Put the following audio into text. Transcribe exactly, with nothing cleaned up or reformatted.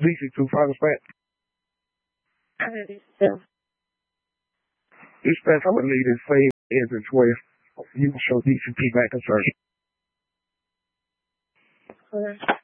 D C two, five dispatch. I have D C two. Dispatch, I'm gonna need this same address where you can show D C P back in search. Okay.